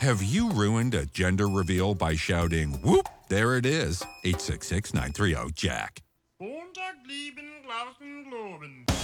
Have you ruined a gender reveal by shouting, whoop, there it is, 866-930-JACK. Montag, lieben, Glauben, Globen.